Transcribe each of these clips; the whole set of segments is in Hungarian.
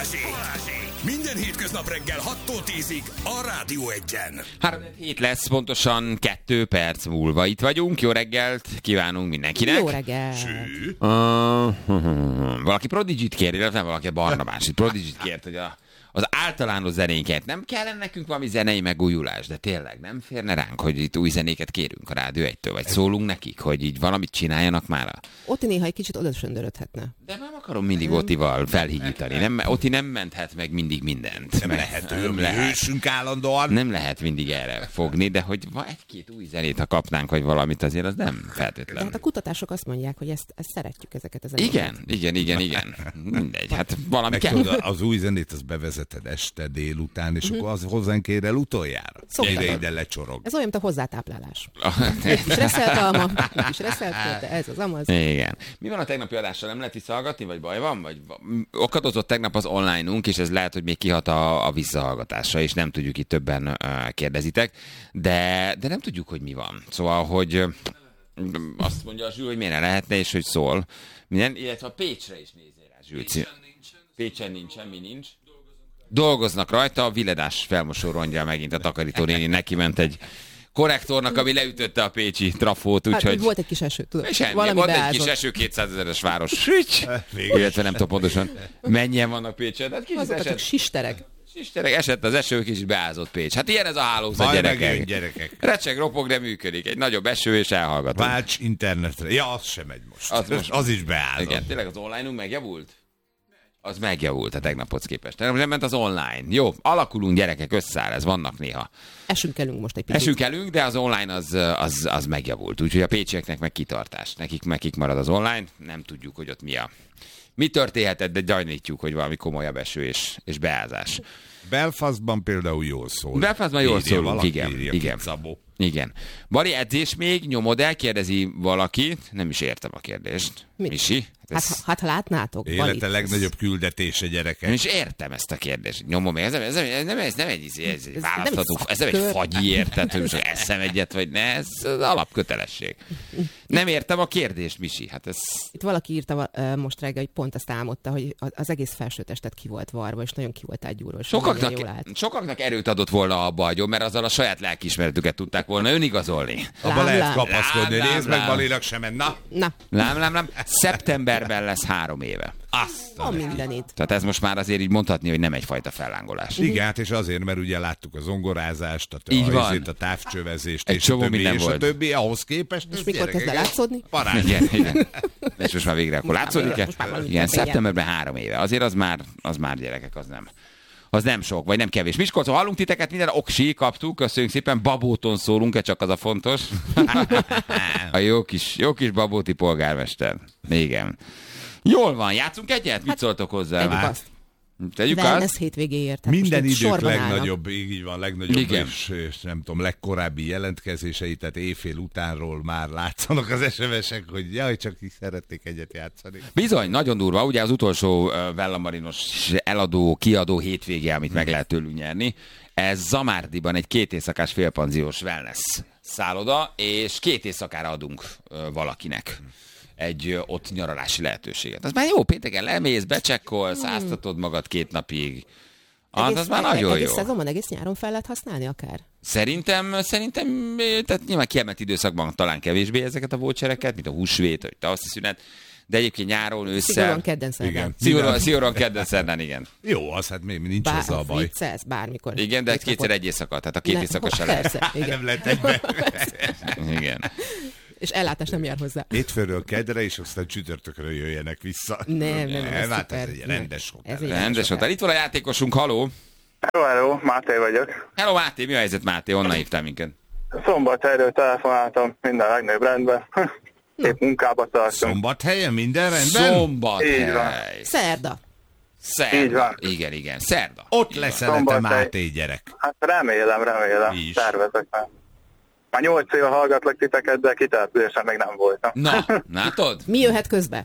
Minden hétköznap reggel 6-tól 10-ig a Rádió 1-en. 3-7 lesz, pontosan 2 perc múlva itt vagyunk. Jó reggelt kívánunk mindenkinek. Jó reggelt. Valaki Prodigy-t kér, illetve valaki Barnabásit. Prodigy-t kért, hogy az általános zenénket. Nem kellene nekünk valami zenei megújulás, de tényleg nem férne ránk, hogy itt új zenéket kérünk a Rádió 1-től, vagy szólunk nekik, hogy így valamit csináljanak már. Oti néha egy kicsit odasöndörödhetne. De nem akarom mindig Otival felhígítani. Oti nem menthet meg mindig mindent. Nem lehet, hősünk állandóan. Nem lehet mindig erre fogni, de hogy egy-két új zenét, ha kapnánk, vagy valamit, azért az nem feltétlen. De hát a kutatások azt mondják, hogy ezt szeretjük, ezeket a zenéket. Igen. Mindegy, hát valami meg kell. tudod, az új zenét az bevezeted este, délután, és akkor az hozzánk ér el utoljára. Ide lecsorog. Ez olyan, mint a hozzátáplálás. Egy kis reszelt alma, egy kis reszelt kört, de ez az amaz. Igen. Mi van a tegnapi adással? Nem lehet visszahallgatni, vagy baj van? Vagy okadozott tegnap az online-unk, és ez lehet, hogy még kihat a visszahallgatásra, és nem tudjuk, itt többen kérdezitek, de nem tudjuk, hogy mi van. Szóval, hogy azt mondja a Zsül, hogy miért ne lehetne, és hogy szól. Minden, illetve a Pécsre is nézzél rá, Zsül. Pécsen nincs, semmi nincs. Dolgoznak rajta, a Viledás felmosó rongyal megint a takarító néni neki ment egy korrektornak, ami leütötte a pécsi trafót, úgyhogy... Hát, volt egy kis eső, tudod. Semmi, volt egy kis eső, 200 000-es város. Illetve nem tudom pontosan, mennyien vannak Pécsen. Hát kicsit azok csak sisterek. Sisterek, esett az eső, kicsit beázott Pécs. Hát ilyen ez a hálózat, gyerekek. Recseg, ropog, de működik. Egy nagyobb eső, és elhallgatom. Válts internetre. Ja, az sem megy most. Az is beázott. Igen, tényleg az online-unk megjavult? Az megjavult a tegnaphoz képest. Nem ment az online. Jó, alakulunk, gyerekek, összeáll, ez vannak néha. Esünk most egy picit. Esünk, de az online az megjavult. Úgyhogy a pécsieknek meg kitartás. Nekik marad az online. Nem tudjuk, hogy ott mi történhetett, de gyanítjuk, hogy valami komolyabb eső és beázás. Belfastban például jól szól. Belfastban jól szólunk, igen. Bari, edzés még? Nyomod el? Kérdezi valaki. Nem is értem a kérdést. Misi? Hát ha látnátok. Élete legnagyobb küldetése, gyerekek. Nem is értem ezt a kérdést. Nyomom még. Ez nem egy választható, ez nem egy fagyi, érted, hogy most eszem egyet, vagy ne, ez az alapkötelesség. Nem értem a kérdést, Misi. Hát ez... Itt valaki írta most reggel, hogy pont azt álmodta, hogy az egész felsőtestet ki volt varva, és nagyon ki voltál gyúrva. Sokaknak erőt adott volna abba agyon, mert azzal a saját lelkiismeretüket tudták volna önigazolni. Abba lehet kapaszkodni, nézd meg, Balinak sem ment. Na. Lám. Szeptemberben lesz 3 éve. A mindenit. Tehát ez most már azért így mondhatni, hogy nem egyfajta fellángolás. Igen, hát és azért, mert ugye láttuk a zongorázást, a távcsövezést, és a többi, ahhoz képest. És mikor kezd látszódni? Igen. És most már végre akkor látszódik-e? Igen, szeptemberben 3 éve. Azért az már gyerekek, az nem sok, vagy nem kevés. Miskolcon hallunk titeket, minden oksi kaptuk, köszönjük szépen, Babóton szólunk-e, csak az a fontos. A jó kis babóti polgármester. Igen. Jól van, játszunk egyet? Mit szóltok hozzá? Tegyük azt. Wellness hétvégéért. Minden idők legnagyobb, így van, legnagyobb és nem tudom, legkorábbi jelentkezései, tehát éjfél utánról már látszanak az SMS-ek, hogy jaj, csak így szeretnék egyet játszani. Bizony, nagyon durva. Ugye az utolsó Vellamarinos kiadó hétvége, amit meg lehet tőlünk nyerni. Ez Zamárdiban egy 2 éjszakás félpanziós wellness szálloda, és 2 éjszakára adunk valakinek egy ott nyaralási lehetőséget. Az már jó, pénteken lemész, becsekkolsz, áztatod magad 2 napig. Az már nagyon jó. Egész szezonban, egész nyáron fel lehet használni akár? Szerintem, tehát nyilván kiemelt időszakban talán kevésbé ezeket a vouchereket, mint a húsvét, vagy tavaszi szünet, de egyébként nyáron, ősszel... Szigorúan kedden szerdán. Szigorúan kedden szerdán, igen. Jó, az hát még nincs ezzel a baj. Viccelsz bármikor. Igen, de 2-szer egy éjszaka, tehát a 2 éjszaka se lehet. Persze, nem lehet egyben. Igen. És ellátás nem jár hozzá. Hétfőről kedre, és aztán csütörtökről jöjjenek vissza. Nem, hát ez egy rendes hotel. Rendes hotel. Itt van a játékosunk, haló. Hello, Máté vagyok. Hello, Máté, mi a helyzet, Máté? Honnan hívtál minket? Szombathelyről telefonáltam, minden legnagyobb rendben. Épp munkába tartunk. Szombathelyen minden rendben? Szombathely. Szerda. Így van. Igen, szerda. Ott leszel te, Máté gyerek. Hát remélem. Tervezek már. Már 8 éve hallgatlak titeket, de kitelepülésen még nem voltam. Na, látod? Mi jöhet közbe?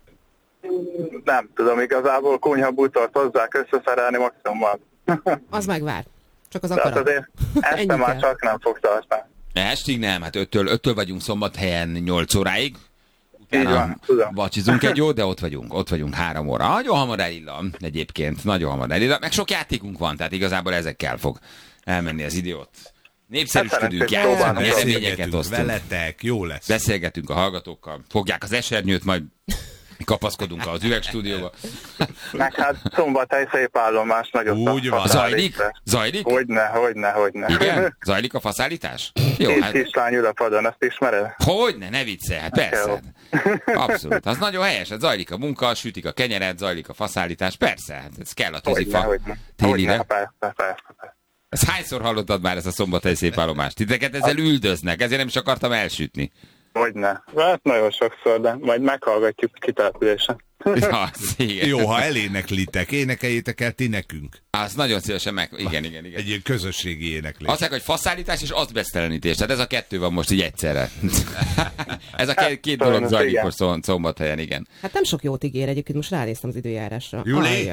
Nem tudom, igazából konyha bútort hozzák összeszerelni maximumban. Az megvár. Csak az akarat. Tehát azért este már csak nem fog tartani. Estig nem, hát 5-től vagyunk Szombathelyen 8 óráig. utána vacsizunk egy jót, de ott vagyunk 3 óra. Nagyon hamar elillan egyébként, nagyon hamar elillan, meg sok játékunk van, tehát igazából ezekkel fog elmenni az idő ott. Népszerűsködünk, játszunk, eredményeket osztunk. Veletek, jó lesz. Beszélgetünk a hallgatókkal, fogják az esernyőt, majd kapaszkodunk az üvegstúdióba. Meg hát Szombathely szép állomás, nagyon úgy van. Zajlik? Hogyne. Igen? Zajlik a faszállítás? Jó, két hát... kislány ül a padon, azt ismered? Hogyne, ne viccelj, hát persze. Abszolút, az nagyon helyes, hát zajlik a munka, sütik a kenyeret, zajlik a faszállítás, persze, hát ez kell a tűzifa télire. Persze. Ezt hányszor hallottad már, ezt a Szombathely szép állomást? Titeket ezzel üldöznek, ezért nem is akartam elsütni. Hogyne. Hát nagyon sokszor, de majd meghallgatjuk a kitelepülésen. Ja, jó, ha eléneklitek, énekeljétek el ti nekünk. Az nagyon szívesen Igen. Egy ilyen közösségi éneklés. Azt mondják, hogy faszállítás és azbesztelenítés, tehát ez a 2 van most így egyszerre. Ez a két dolog zajlik most Szombathelyen, igen. Hát nem sok jót ígér egyébként, most ránéztem az időjárásra. Júli,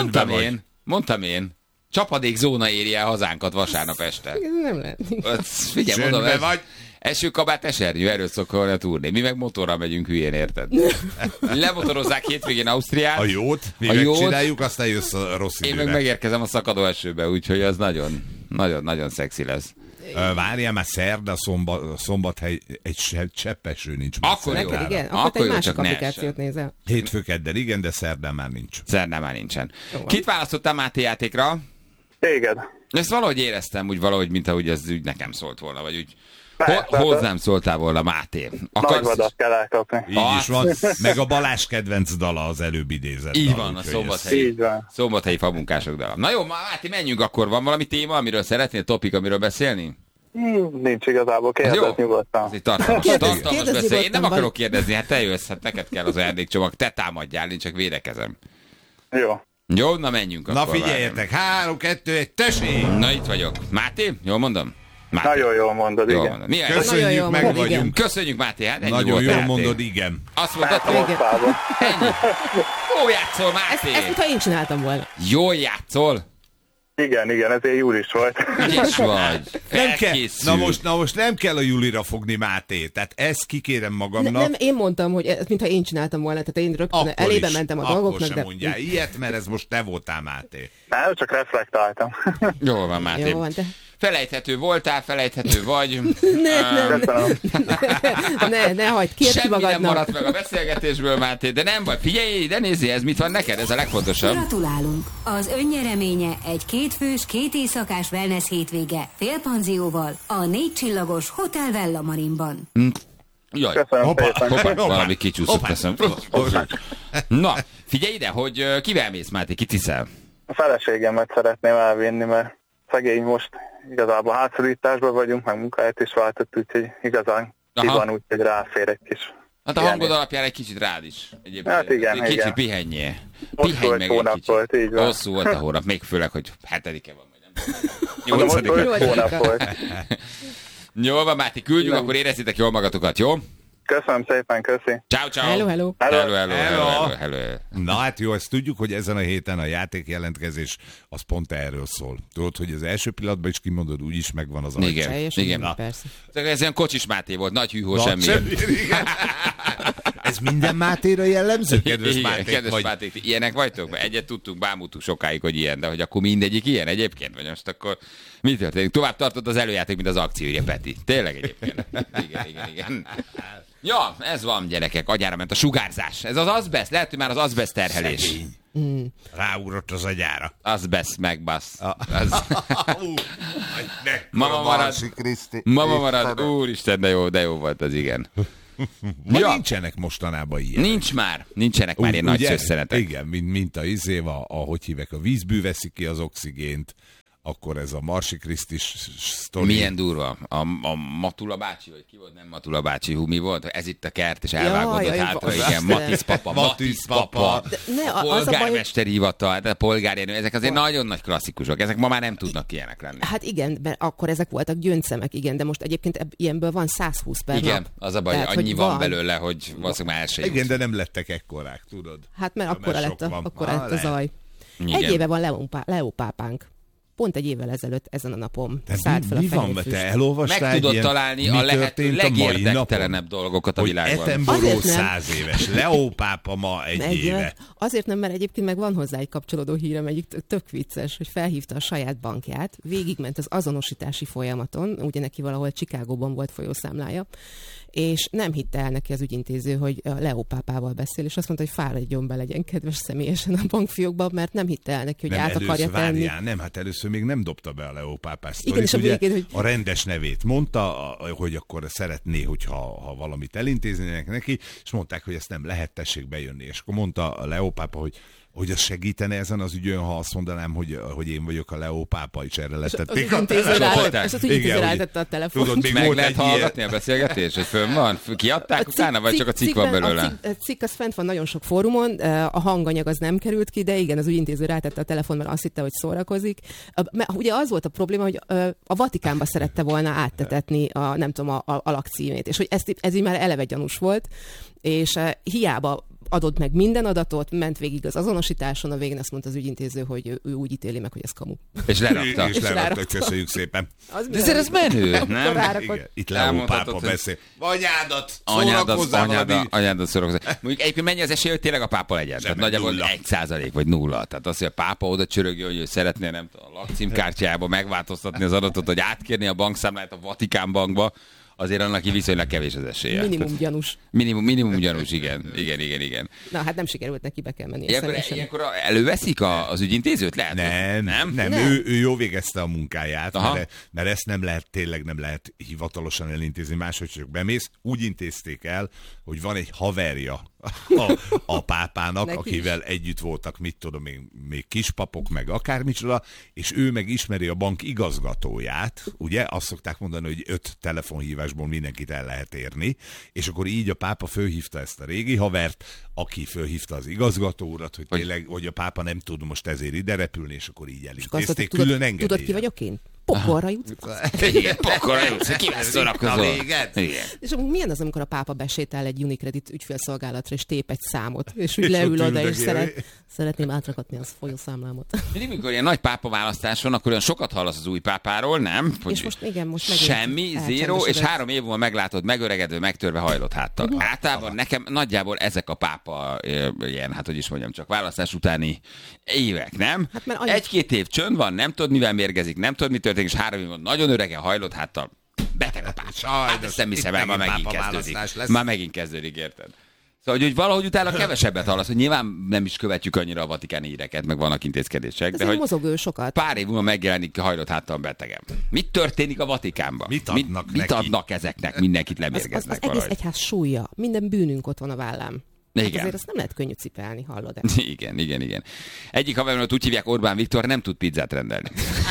mondtam én. Csapadékzóna éri el hazánkat vasárnap este. Nem lehet. Figyelj, mondom, vagy. Esőkabát, esernyő, erről szokol a turné. Mi meg motorral megyünk hülyén, érted? Lemotorozzák hétvégén Ausztriát. A jót, mi megcsináljuk, aztán jössz a rossz időre. Én meg megérkezem a szakadó esőbe, úgyhogy az nagyon szexi lesz. Várjál már, szerda, Szombathely, egy csepp eső nincs. Akkor jó. Igen, akkor egy másik applikációt nézel. Hétfő-kedden, igen, de szerdán már nincs. Szerdán már nincsen. Kit választottál Máté játékra? Téged. Ezt valahogy éreztem, úgy, mint ahogy ez úgy nekem szólt volna, vagy úgy hozzám szóltál volna, Máté. Nagy vadat kell elkapni. Így is van, meg a Balázs kedvenc dala az előbb idézett. Így van, a szombathelyi famunkások dala. Na jó, Máté, menjünk akkor. Van valami téma, amiről szeretnél, topik, amiről beszélni? Nincs igazából, kérdez nyugodtan. Ez egy tartalmas beszél. Én nem akarok kérdezni, hát te jössz, hát neked kell az ajándékcsomag, te támadjál, én csak védekezem. Jó, na menjünk akkor. Na figyeljetek, 3, 2, 1, tessék! Na itt vagyok. Máté, jól mondom? Máté. Nagyon jól mondod, igen. Mondod. Köszönjük, meg vagyunk. Igen. Köszönjük, Máté, hát ennyi nagyon volt. jól mondod, igen. Azt mondtad, hogy ennyi. Jó játszol, Máté. Ezt mintha én csináltam volna. Jól játszol. Igen, ezért Júlis volt. Ügyes vagy. Na most nem kell a Julira fogni, Máté. Tehát ezt kikérem magamnak. Nem, én mondtam, hogy ez mintha én csináltam volna, tehát én rögtön elébe mentem a dolgoknak. Akkor sem mondjál ilyet, mert ez most te voltál, Máté. Nem, csak reflektáltam. Jól van, Máté. Jó van, de... Felejthető voltál, felejthető vagy. Ne hagyd, kérd ki magadnak. Semmi nem maradt meg a beszélgetésből, Máté, de nem baj. Figyelj, de nézzél, ez mit van neked, ez a legfontosabb. Gratulálunk! Az önnyereménye egy 2 fős, 2 éjszakás wellness hétvége félpanzióval a 4 csillagos Hotel Vella Marinban. Jaj, Hoppá, valami kicsúszott eszem. Na, figyelj ide, hogy kivel mész, Máté, kit hiszel? A feleségemet szeretném elvinni, mert szegény most igazából hátszorításban vagyunk, meg munkáját is váltott, úgyhogy igazán ki van, úgyhogy ráfér egy kis. Hát a hangod alapján egy kicsit rád is. Egyébként. Hát igen, kicsit igen. Pihenjél. Hosszú meg egy kicsit. Volt, így van. Hosszú volt a hónap, még főleg, hogy 7-e van, vagy nem. 8. hónap volt. Jól van, Máté, küldjük, akkor érezzétek jól magatokat, jó? Köszönöm szépen, köszi. Ciao. Hello. Na hát jó, ezt tudjuk, hogy ezen a héten a játékjelentkezés az pont erről szól. Tudod, hogy az első pillanatban is kimondod, úgyis megvan az ajtó. Igen. Persze. Ez ilyen kocsis Máté volt, nagy hűhó, semmi. Ez minden Mátéra jellemző, kedves Máté? Kedves Máté, ilyenek vagytok? Egyet tudtunk, bámultuk sokáig, hogy ilyen, de hogy akkor mindegyik ilyen egyébként? Vagy most akkor mi történik? Tovább tartott az előjáték, mint az akció, ugye Peti? Tényleg egyébként. Igen. Ja, ez van, gyerekek, agyára ment a sugárzás. Ez az azbest, lehet, hogy már az azbest terhelés. Ráugrott az agyára. Azbest megbasz. Mama marad, úristen, de jó volt az, igen. Nincsenek mostanában ilyen. Nincsenek már ilyen nagy szösszenetek. Igen, mint a izéva, ahogy hívek, a vízből veszik ki az oxigént, akkor ez a Marsi Krisztis sztori. Milyen durva. A Matula bácsi, vagy ki volt? Nem Matula bácsi, mi volt? Ez itt a kert, és elvágódott hátra. Igen, Matisz papa. A polgármesteri hivatal, a polgárjenő, ezek azért nagyon nagy klasszikusok. Ezek ma már nem tudnak ilyenek lenni. Hát igen, mert akkor ezek voltak gyöngyszemek, igen, de most egyébként ilyenből van 120 per igen, nap. Az a baj, tehát, annyi van belőle, hogy valószínűleg már el se igen, de nem lettek ekkorák, tudod? Hát mert akkora lett a zaj. Igen. 1 éve van Leó pápánk. pont egy évvel ezelőtt ezen a napon szállt fel a mi van, te elolvastál? Meg tudod találni a lehető legérdektelenebb dolgokat a világban. Hogy Attenborough 100 éves, Leo pápa ma egy éve. Azért nem, mert egyébként meg van hozzá egy kapcsolódó hírem, egyik tök vicces, hogy felhívta a saját bankját, végigment az azonosítási folyamaton, ugye neki valahol Chicagóban volt folyószámlája, és nem hitte el neki az ügyintéző, hogy a Leo pápával beszél, és azt mondta, hogy fáradjon be, legyen kedves személyesen a bankfiókba, mert nem hitte el neki, hogy át akarja tenni. Nem, hát először még nem dobta be a Leo pápás sztorit. Ugye hogy... a rendes nevét mondta, hogy akkor szeretné, hogyha valamit elintéznének neki, és mondták, hogy ezt nem lehet, tessék bejönni. És akkor mondta a Leo pápa, hogy az segítene ezen az ügyön, ha azt mondanám, hogy én vagyok a Leo pápa, és erre letették a telefont. És az ügyintéző rátette a telefont. Meg lehet hallgatni a beszélgetést, hogy fönn van? Kiadták utána, vagy csak a cikk van belőle? A cikk az fent van nagyon sok fórumon, a hanganyag az nem került ki, de igen, az ügyintéző rátette a telefon, mert azt hitte, hogy szórakozik. Ugye az volt a probléma, hogy a Vatikánba szerette volna áttetetni a lakcímét, és hogy ez így már eleve gyanús volt, és hiába adott meg minden adatot, ment végig az azonosításon, a végén azt mondta az ügyintéző, hogy ő úgy ítéli meg, hogy ez kamu. És lerakta. És lerakta, köszönjük szépen. De ezért ez menő, nem? Igen, itt Leo pápa beszél. Anyádat szórakozz. Mondjuk egyébként mennyi az esély, hogy tényleg a pápa legyen? Tehát nagyjából 1% vagy 0. Tehát az, hogy a pápa oda csörögjön, hogy ő szeretné, nem tudom, a lakcímkártyájába megváltoztatni az adatot, hogy átkérni a bankszámlát a Vatikán bankba, azért annak viszonylag kevés az esélye. Minimum gyanús. Minimum gyanús, igen. Na, hát nem sikerült neki, be kell menni. Ilyenkor előveszik az ügyintézőt? Lehet? Nem. Ő jó végezte a munkáját, mert ezt tényleg nem lehet hivatalosan elintézni, máshogy csak bemész. Úgy intézték el, hogy van egy haverja a pápának, akivel együtt voltak, mit tudom én, még kispapok, meg akármicsoda, és ő meg ismeri a bank igazgatóját, ugye? Azt szokták mondani, hogy 5 telefonhívásból mindenkit el lehet érni, és akkor így a pápa fölhívta ezt a régi havert, aki fölhívta az igazgató urat, hogy tényleg, hogy a pápa nem tud most ezért ide repülni, és akkor így elintézték külön engedéllyel. Tudod, ki vagyok én? Pokorra jutsz. Igen, pokorra jutsz. Kivel szórakozol? És milyen az, amikor a pápa besétál egy Unicredit ügyfélszolgálatra, és tép egy számot, és úgy leül oda, és szeretném átrakatni az folyószámlámot. Mindig, mikor ilyen nagy pápa választáson, akkor olyan sokat hallasz az új pápáról, nem? És most megint semmi, zéro, és 3 év múlva meglátod megöregedő, megtörve hajlott háttal. Általában nekem nagyjából ezek a pápa ilyen, hát hogy is mondjam, csak választás utáni évek, nem? 1-2 év csönd van, nem tudod, mivel mérgezik, nem tudod, mi történik, és 3 év van nagyon öregen, hajlott háttal. Beteg a pápa. Hát ezt nem hiszem el, már megint kezdődik, érted? Szóval, hogy valahogy utána kevesebbet hallasz, hogy nyilván nem is követjük annyira a vatikáni híreket, meg vannak intézkedések. De hogy mozog ő sokat. Pár év múlva megjelenik hajlott háttal betegem. Mit történik a Vatikánban? Mit adnak ezeknek? Mindenkit lemérgeznek. Az egész egyház súlya. Minden bűnünk ott van a vállám. Igen. Hát azért azt nem lehet könnyű cipelni, hallod-e? Igen. Egyik haveromat úgy hívják, Orbán Viktor, nem tud pizzát rendelni.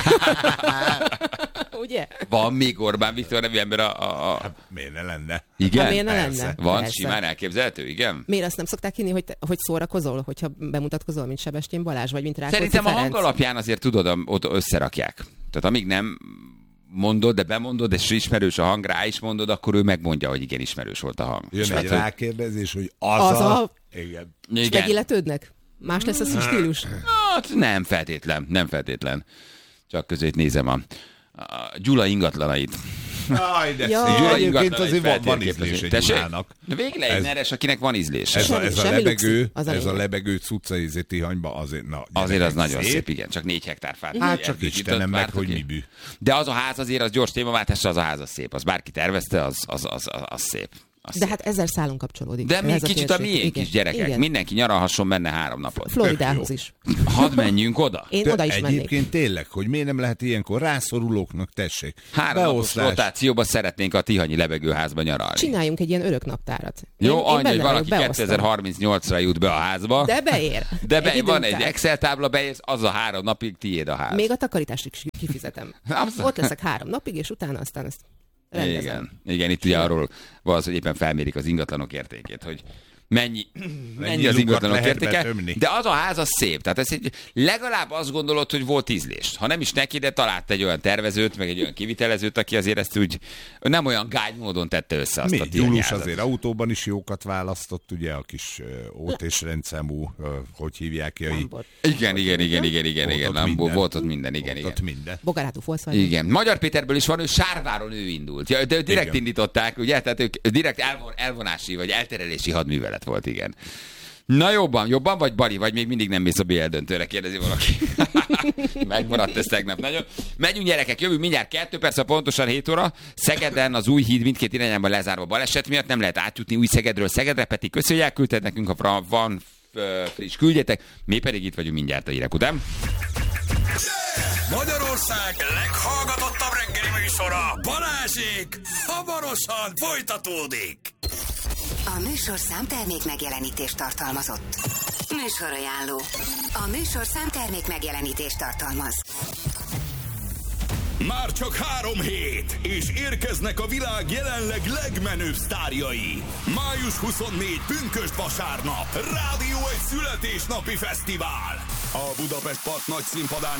Ugye? Van még Orbán Viktor nevű ember Hát miért ne lenne? Igen? Hát miért ne lenne? Van, persze. simán elképzelhető, igen? Miért azt nem szokták hinni, hogy szórakozol, hogyha bemutatkozol, mint Sebestyén Balázs, vagy mint Rákóczi Szerintem Ferenc? a hang alapján azért tudod, ott összerakják. Tehát amíg nem mondod, de bemondod, és ismerős a hang, rá is mondod, akkor ő megmondja, hogy igen, ismerős volt a hang. Jön egy rákérdezés, hogy az a... Igen. És megilletődnek? Más lesz az stílus? Hát nem feltétlen. Csak között nézem a Gyula ingatlanait. Jaj, de szép. Egyébként azért van ízlés egy Gyulának. De végre egy neres, akinek van ízlése. Ez a lebegő cuccai Tihanyba azért az nagyon szép, igen. Csak 4 hektár fát. Hát csak Istenem meg, hogy mi bű. De az a ház azért, az gyors témaváltásra, az a ház az szép. Az bárki tervezte, az szép. De hát 1000 szálon kapcsolódik. De még kicsit a miénk is, gyerekek. Igen. Mindenki nyaralhasson benne 3 napot. Floridához is. Hadd menjünk oda. Én oda is mennék. Egyébként tényleg, hogy miért nem lehet ilyenkor rászorulóknak, tessék. 3 napos rotációba szeretnénk a tihanyi lebegőházba nyaralni. Csináljunk egy ilyen öröknaptárat. Jó, annyi, hogy valaki 2038-ra jut be a házba. De beér. De van egy Excel tábla, beérsz, az a 3 napig tiéd a ház. Még a takarítást is kifizetem. Ott leszek 3 napig, és utána aztán ezt rendezem. Igen, itt ugye arról van az, hogy éppen felmérik az ingatlanok értékét, hogy mennyi az ingatlanok értéke, de az a ház az szép. Tehát ez legalább azt gondolod, hogy volt ízlés. Ha nem is neki, de talált egy olyan tervezőt, meg egy olyan kivitelezőt, aki azért ezt úgy nem olyan gágy módon tette össze azt a Gyulus azért autóban is jókat választott, ugye a kis ót és rendszámú, hogy hívják ki? Igen. Volt ott minden, igen. Bogarátó Volkswagen. Igen. Magyar Péterből is van, ő Sárváron ő indult. Ja, de direkt indították, ugye? Tehát ők direkt elvonási vagy elterelési hadművelet volt, igen. Na jobban vagy Bali, vagy még mindig nem mész a BL döntőre, kérdezi valaki. Megmaradt ez tegnap nagyon. Megyünk gyerekek, jövünk mindjárt 2 perc, pontosan 7 óra. Szegeden az új híd mindkét irányában lezárva baleset miatt, nem lehet átjutni új Szegedről Szegedre. Peti, köszönjük, küldted nekünk, ha van friss, küldjetek. Mi pedig itt vagyunk mindjárt a hírek után. Magyarország leghallgatottabb reggeli műsora, Balázsék, hamarosan folytatódik. A műsorszám termék megjelenítést tartalmazott. Műsorajánló. A műsorszám termék megjelenítést tartalmaz. Már csak 3 hét, és érkeznek a világ jelenleg legmenőbb sztárjai. Május 24, pünkösd vasárnap, Rádió 1 születésnapi fesztivál. A Budapest Park nagy színpadán